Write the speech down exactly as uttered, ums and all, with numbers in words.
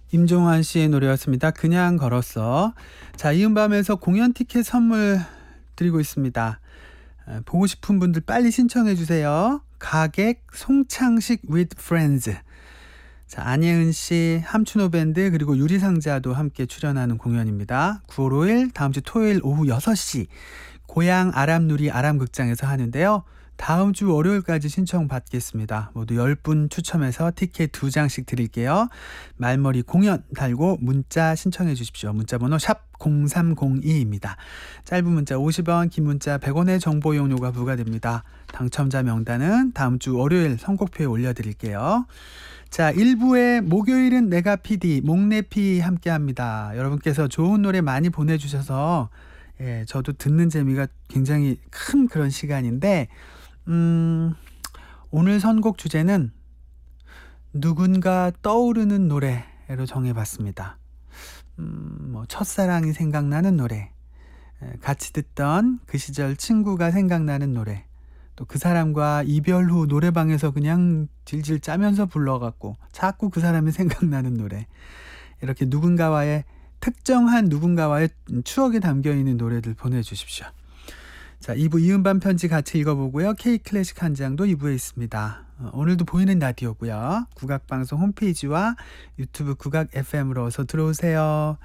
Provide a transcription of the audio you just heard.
임종환 씨의 노래였습니다. 그냥 걸었어. 자, 이은밤에서 공연 티켓 선물 드리고 있습니다. 에, 보고 싶은 분들 빨리 신청해 주세요. 가객 송창식 with friends. 자, 안예은 씨, 함춘호 밴드 그리고 유리상자도 함께 출연하는 공연입니다. 구월 오일 다음 주 토요일 오후 여섯 시 고향 아람누리 아람극장에서 하는데요. 다음 주 월요일까지 신청 받겠습니다. 모두 열 분 추첨해서 티켓 두 장씩 드릴게요. 말머리 공연 달고 문자 신청해 주십시오. 문자번호 샵 공삼공이입니다. 짧은 문자 오십 원, 긴 문자 백 원의 정보 이용료가 부과됩니다. 당첨자 명단은 다음 주 월요일 선곡표에 올려드릴게요. 자, 일 부의 목요일은 내가 피디, 목내피 함께합니다. 여러분께서 좋은 노래 많이 보내주셔서 예, 저도 듣는 재미가 굉장히 큰 그런 시간인데 음, 오늘 선곡 주제는 누군가 떠오르는 노래로 정해봤습니다. 음, 뭐 첫사랑이 생각나는 노래, 같이 듣던 그 시절 친구가 생각나는 노래, 또 그 사람과 이별 후 노래방에서 그냥 질질 짜면서 불러갖고 자꾸 그 사람이 생각나는 노래, 이렇게 누군가와의 특정한 누군가와의 추억이 담겨있는 노래들 보내주십시오. 자, 이 부 이은밤 편지 같이 읽어보고요. K클래식 한 장도 이 부에 있습니다. 어, 오늘도 보이는 라디오고요. 국악방송 홈페이지와 유튜브 국악 에프엠으로 어서 들어오세요.